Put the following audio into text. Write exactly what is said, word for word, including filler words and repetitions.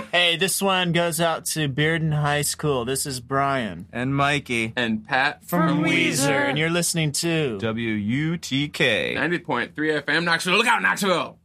Hey, this one goes out to Bearden High School. This is Brian. And Mikey. And Pat. From, from Weezer. Weezer. And you're listening to W U T K. ninety point three F M, Knoxville. Look out, Knoxville!